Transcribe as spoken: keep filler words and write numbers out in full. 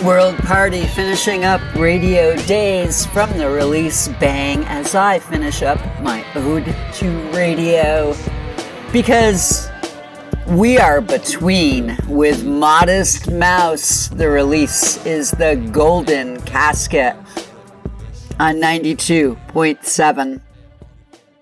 World Party finishing up Radio Days from the release Bang as I finish up my ode to radio. Because we are between with Modest Mouse. The release is the Golden Casket on ninety-two point seven.